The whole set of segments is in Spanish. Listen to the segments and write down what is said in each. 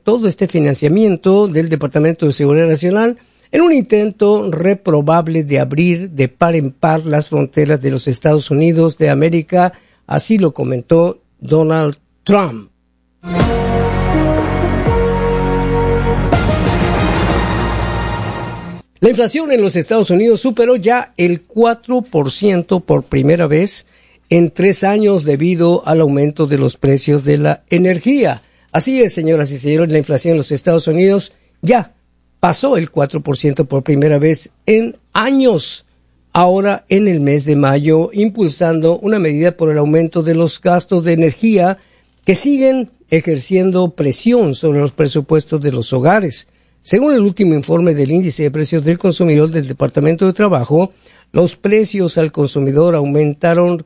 todo este financiamiento del Departamento de Seguridad Nacional en un intento reprobable de abrir de par en par las fronteras de los Estados Unidos de América, así lo comentó Donald Trump. La inflación en los Estados Unidos superó ya el 4% por primera vez en 3 años debido al aumento de los precios de la energía. Así es, señoras y señores, la inflación en los Estados Unidos ya pasó el 4% por primera vez en años. Ahora en el mes de mayo, impulsando una medida por el aumento de los gastos de energía que siguen ejerciendo presión sobre los presupuestos de los hogares. Según el último informe del Índice de Precios del Consumidor del Departamento de Trabajo, los precios al consumidor aumentaron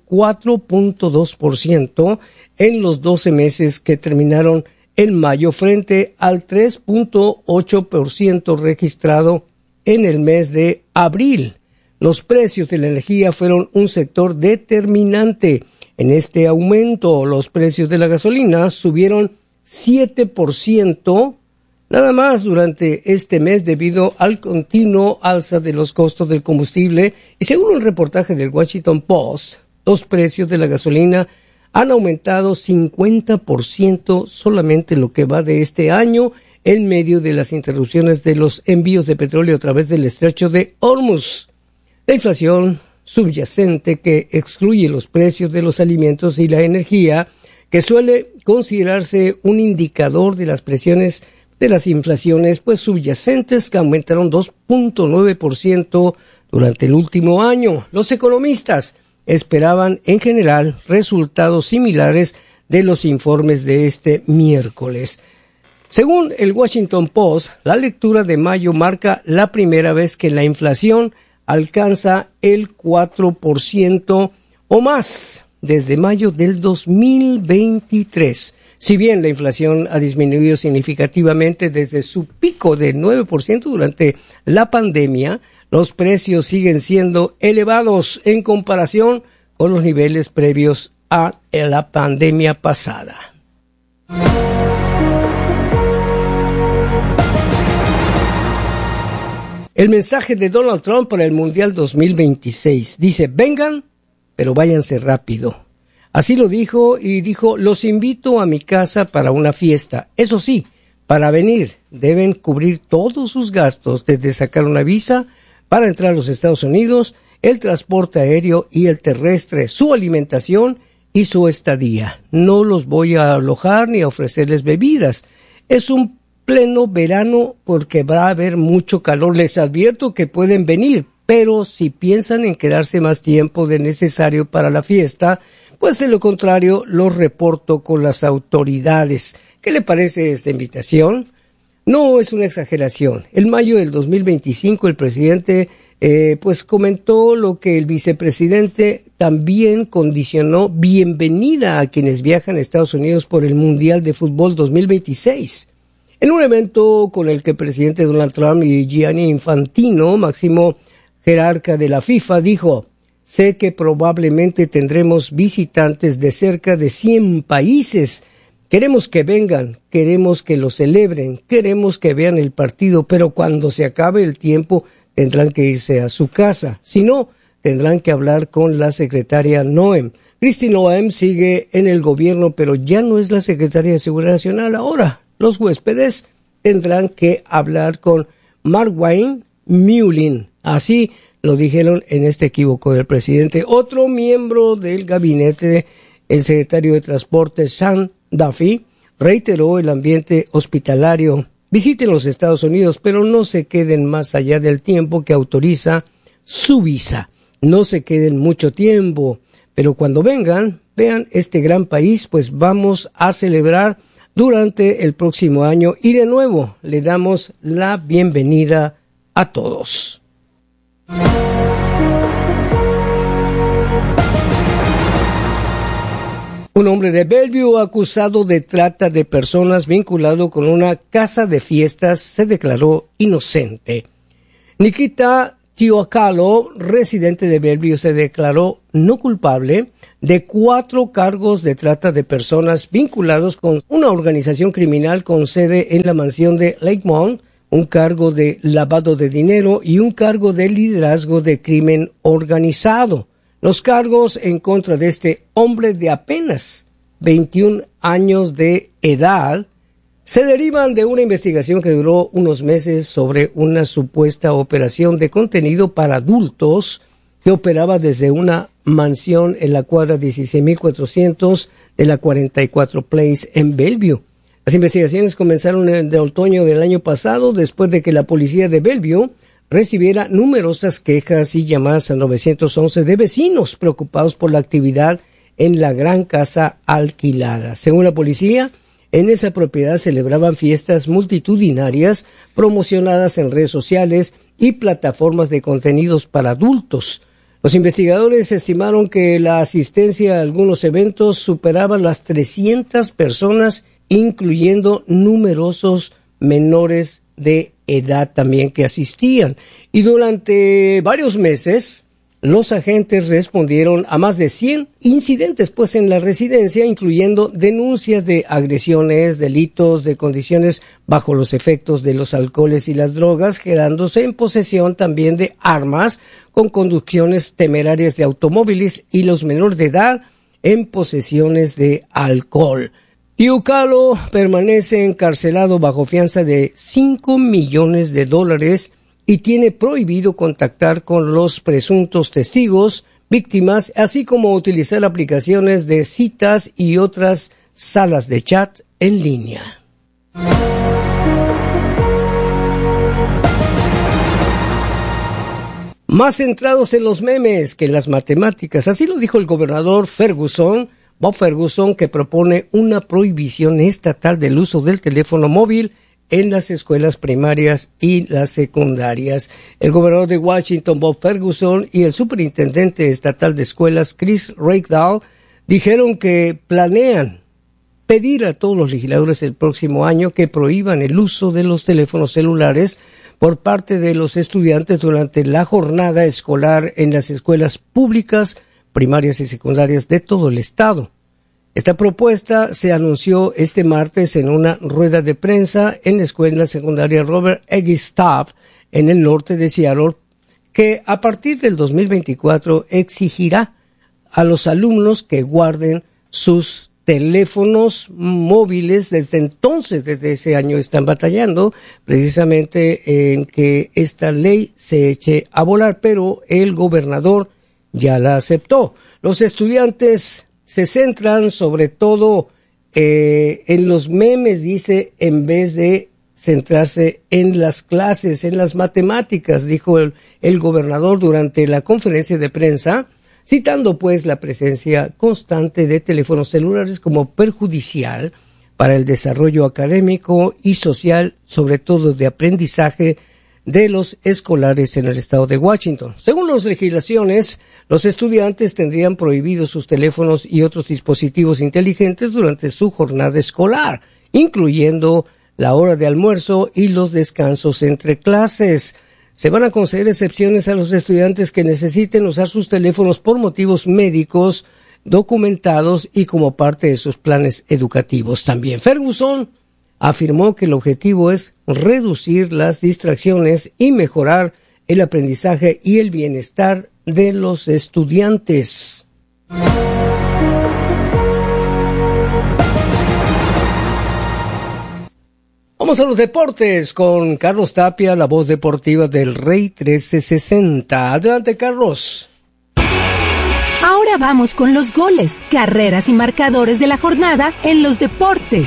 4.2% en los 12 meses que terminaron en mayo frente al 3.8% registrado en el mes de abril. Los precios de la energía fueron un sector determinante en este aumento. Los precios de la gasolina subieron 7% nada más durante este mes debido al continuo alza de los costos del combustible y según un reportaje del Washington Post, los precios de la gasolina han aumentado 50% solamente lo que va de este año en medio de las interrupciones de los envíos de petróleo a través del estrecho de Hormuz. La inflación subyacente que excluye los precios de los alimentos y la energía, que suele considerarse un indicador de las presiones de las inflaciones subyacentes que aumentaron 2.9% durante el último año. Los economistas esperaban en general resultados similares de los informes de este miércoles. Según el Washington Post, la lectura de mayo marca la primera vez que la inflación alcanza el 4% o más desde mayo del 2023. Si bien la inflación ha disminuido significativamente desde su pico de 9% durante la pandemia, los precios siguen siendo elevados en comparación con los niveles previos a la pandemia pasada. El mensaje de Donald Trump para el Mundial 2026 dice: vengan, pero váyanse rápido. Así lo dijo y dijo: los invito a mi casa para una fiesta. Eso sí, para venir deben cubrir todos sus gastos, desde sacar una visa para entrar a los Estados Unidos, el transporte aéreo y el terrestre, su alimentación y su estadía. No los voy a alojar ni a ofrecerles bebidas. Es un pleno verano porque va a haber mucho calor. Les advierto que pueden venir, pero si piensan en quedarse más tiempo de necesario para la fiesta, pues de lo contrario los reporto con las autoridades. ¿Qué le parece esta invitación? No es una exageración. En mayo del 2025 el presidente comentó lo que el vicepresidente también condicionó: bienvenida a quienes viajan a Estados Unidos por el Mundial de Fútbol 2026. En un evento con el que el presidente Donald Trump y Gianni Infantino, máximo jerarca de la FIFA, dijo: sé que probablemente tendremos visitantes de cerca de 100 países. Queremos que vengan, queremos que lo celebren, queremos que vean el partido, pero cuando se acabe el tiempo tendrán que irse a su casa. Si no, tendrán que hablar con la secretaria Noem. Kristi Noem sigue en el gobierno, pero ya no es la secretaria de Seguridad Nacional. Ahora los huéspedes tendrán que hablar con Markwayne Mullin. Así lo dijeron en este equívoco del presidente. Otro miembro del gabinete, el secretario de Transporte, Sean Duffy, reiteró el ambiente hospitalario. Visiten los Estados Unidos, pero no se queden más allá del tiempo que autoriza su visa. No se queden mucho tiempo, pero cuando vengan, vean este gran país, pues vamos a celebrar durante el próximo año y de nuevo le damos la bienvenida a todos. Un hombre de Bellevue acusado de trata de personas vinculado con una casa de fiestas se declaró inocente. Nikita Tiokalo, residente de Bellevue, se declaró no culpable de 4 cargos de trata de personas vinculados con una organización criminal con sede en la mansión de Lakemont, un cargo de lavado de dinero y un cargo de liderazgo de crimen organizado. Los cargos en contra de este hombre de apenas 21 años de edad se derivan de una investigación que duró unos meses sobre una supuesta operación de contenido para adultos que operaba desde una mansión en la cuadra 16.400 de la 44 Place en Bellevue. Las investigaciones comenzaron en el otoño del año pasado, después de que la policía de Bellevue recibiera numerosas quejas y llamadas al 911 de vecinos preocupados por la actividad en la gran casa alquilada. Según la policía, en esa propiedad celebraban fiestas multitudinarias promocionadas en redes sociales y plataformas de contenidos para adultos. Los investigadores estimaron que la asistencia a algunos eventos superaba las 300 personas, incluyendo numerosos menores de edad también que asistían. Y durante varios meses, los agentes respondieron a más de 100 incidentes en la residencia, incluyendo denuncias de agresiones, delitos de condiciones bajo los efectos de los alcoholes y las drogas, quedándose en posesión también de armas con conducciones temerarias de automóviles y los menores de edad en posesiones de alcohol. Tiokalo permanece encarcelado bajo fianza de $5 millones y tiene prohibido contactar con los presuntos testigos, víctimas, así como utilizar aplicaciones de citas y otras salas de chat en línea. Más centrados en los memes que en las matemáticas, así lo dijo el gobernador Bob Ferguson, que propone una prohibición estatal del uso del teléfono móvil en las escuelas primarias y las secundarias. El gobernador de Washington, Bob Ferguson, y el superintendente estatal de escuelas, Chris Reykdal, dijeron que planean pedir a todos los legisladores el próximo año que prohíban el uso de los teléfonos celulares por parte de los estudiantes durante la jornada escolar en las escuelas públicas, primarias y secundarias de todo el estado. Esta propuesta se anunció este martes en una rueda de prensa en la escuela secundaria Robert E. Staff en el norte de Seattle, que a partir del 2024 exigirá a los alumnos que guarden sus teléfonos móviles. Desde ese año están batallando precisamente en que esta ley se eche a volar, pero el gobernador ya la aceptó. Los estudiantes se centran sobre todo en los memes, dice, en vez de centrarse en las clases, en las matemáticas, dijo el gobernador durante la conferencia de prensa, citando la presencia constante de teléfonos celulares como perjudicial para el desarrollo académico y social, sobre todo de aprendizaje de los escolares en el estado de Washington. Según las legislaciones, los estudiantes tendrían prohibidos sus teléfonos y otros dispositivos inteligentes durante su jornada escolar, incluyendo la hora de almuerzo y los descansos entre clases. Se van a conceder excepciones a los estudiantes que necesiten usar sus teléfonos por motivos médicos documentados y como parte de sus planes educativos también. Ferguson afirmó que el objetivo es reducir las distracciones y mejorar el aprendizaje y el bienestar de los estudiantes. Vamos a los deportes con Carlos Tapia, la voz deportiva del Rey 1360. Adelante, Carlos. Ahora vamos con los goles, carreras y marcadores de la jornada en los deportes.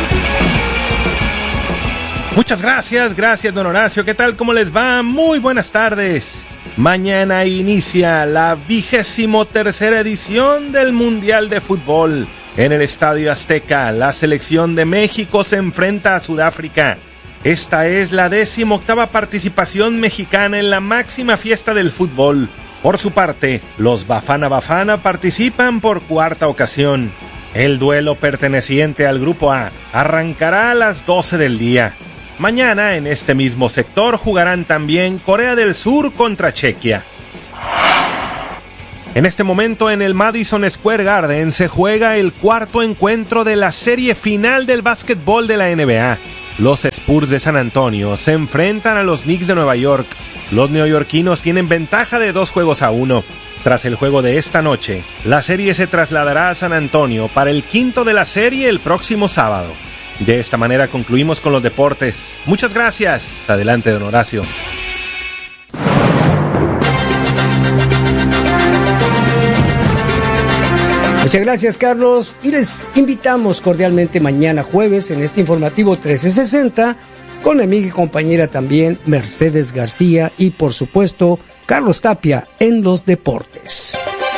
Muchas gracias don Horacio. ¿Qué tal? ¿Cómo les va? Muy buenas tardes. Mañana inicia la 23ª edición del Mundial de Fútbol. En el Estadio Azteca, la selección de México se enfrenta a Sudáfrica. Esta es la 18ª participación mexicana en la máxima fiesta del fútbol. Por su parte, los Bafana Bafana participan por 4ª ocasión. El duelo perteneciente al Grupo A arrancará a las 12 del día. Mañana, en este mismo sector, jugarán también Corea del Sur contra Chequia. En este momento, en el Madison Square Garden, se juega el cuarto encuentro de la serie final del básquetbol de la NBA. Los Spurs de San Antonio se enfrentan a los Knicks de Nueva York. Los neoyorquinos tienen ventaja de 2-1. Tras el juego de esta noche, la serie se trasladará a San Antonio para el quinto de la serie el próximo sábado. De esta manera concluimos con los deportes. Muchas gracias. Adelante, don Horacio. Muchas gracias, Carlos. Y les invitamos cordialmente mañana jueves en este informativo 1360 con mi amiga y compañera también Mercedes García y por supuesto Carlos Tapia en los deportes.